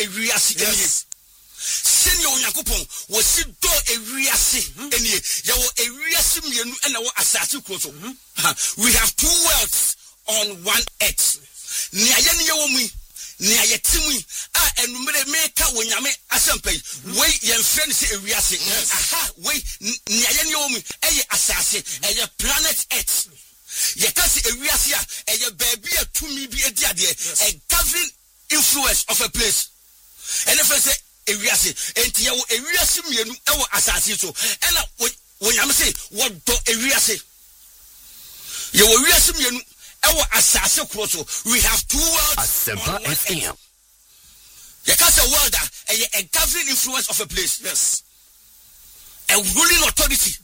ewiase enie senior Yakupon was si do ewiase enie yawo ewiase mienu na wo asase kroso we have two worlds on one earth ni aye ne yawo mu ni aye timu a enumere meka wonyame asempai we yemfre ne se ewiase we ni aye ne yawo mu eye asase eye planet earth ye ka se ewiase a eye baabi atumi bi edi ade a governing influence of a place and if I say ewiase enti yawo ewiase mienu ewo asase so ena wonyame se wodo ewiase yawo ewiase mienu ewo asase kroso we have two worlds Asempa FM you can say world a governing influence of a place yes a ruling authority